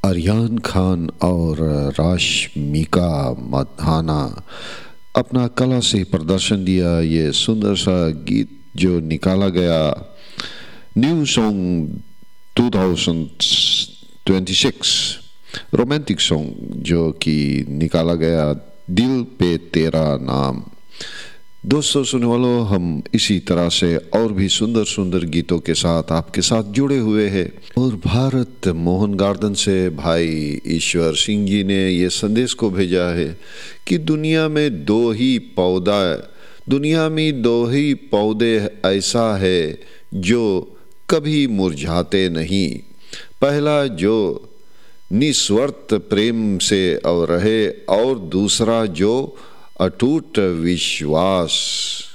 आर्यन खान और राशमिका मंदाना अपना कला से प्रदर्शन दिया। ये सुंदर सा गीत जो निकाला गया न्यू सॉन्ग 2026 रोमांटिक सॉन्ग जो कि निकाला गया दिल पे तेरा नाम। दोस्तों सुनने वालों, हम इसी तरह से और भी सुंदर सुंदर गीतों के साथ आपके साथ जुड़े हुए हैं। और भारत मोहन गार्डन से भाई ईश्वर सिंह जी ने ये संदेश को भेजा है कि दुनिया में दो ही पौधे ऐसा है जो कभी मुरझाते नहीं। पहला जो निस्वार्थ प्रेम से और रहे, और दूसरा जो अटूट विश्वास।